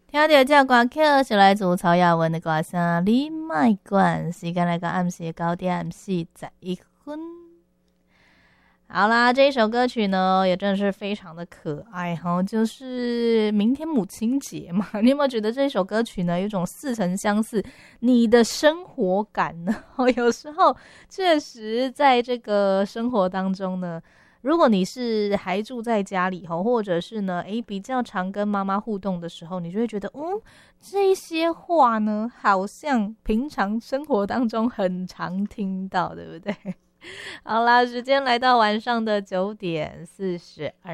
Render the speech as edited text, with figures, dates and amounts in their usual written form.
听到这歌曲是来自曹雅文的歌声《你莫管》，时间来到暗时9:41分。好啦，这一首歌曲呢，也真的是非常的可爱哈，就是明天母亲节嘛，你有没有觉得这首歌曲呢，有一种似曾相识你的生活感呢？有时候确实在这个生活当中呢，如果你是还住在家里或者是呢，比较常跟妈妈互动的时候，你就会觉得，这些话呢，好像平常生活当中很常听到，对不对？好啦，时间来到晚上的9:42。